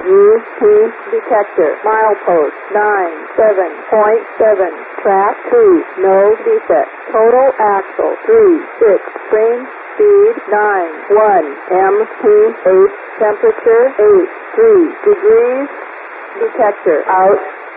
UP detector. Milepost 97.7. Track 2. No defect. Total axle 3.6. Frame speed 9.1. MPH temperature 8.3 degrees. Detector out.